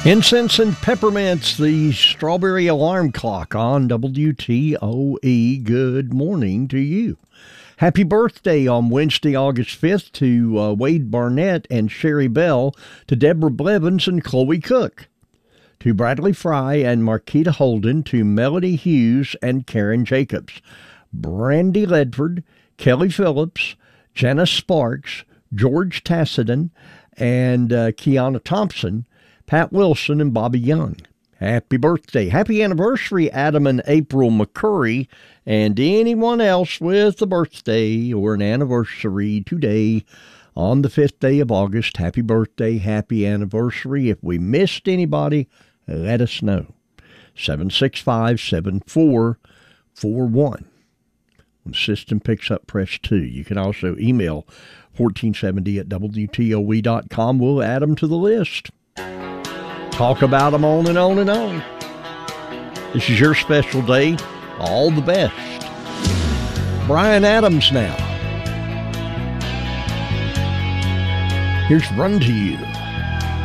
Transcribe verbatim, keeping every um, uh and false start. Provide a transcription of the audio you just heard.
Incense and Peppermints, the Strawberry Alarm Clock on W T O E. Good morning to you. Happy birthday on Wednesday, August fifth to uh, Wade Barnett and Sherry Bell, to Deborah Blevins and Chloe Cook, to Bradley Fry and Marquita Holden, to Melody Hughes and Karen Jacobs, Brandy Ledford, Kelly Phillips, Janice Sparks, George Tassiden, and uh, Kiana Thompson, Pat Wilson, and Bobby Young. Happy birthday. Happy anniversary, Adam and April McCurry, and anyone else with a birthday or an anniversary today on the fifth day of August. Happy birthday, happy anniversary. If we missed anybody, let us know. seven six five, seven four four one. When the system picks up, press two. You can also email fourteen seventy at W T O E dot com. We'll add them to the list. Talk about them on and on and on. This is your special day. All the best. Brian Adams now. Here's Run to You.